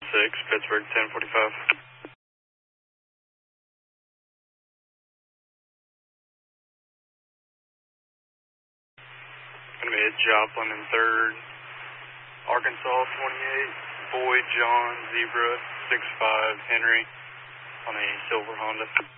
Pittsburgh 1045. Gonna be at Joplin in 3rd, Arkansas 28, Boyd John Zebra 65 Henry on a silver Honda.